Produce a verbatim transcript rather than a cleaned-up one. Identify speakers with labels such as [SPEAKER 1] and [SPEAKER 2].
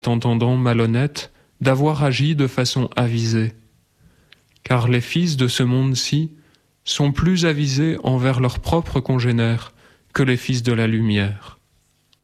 [SPEAKER 1] t'entendant malhonnête d'avoir agi de façon avisée. Car les fils de ce monde-ci sont plus avisés envers leurs propres congénères que les fils de la lumière.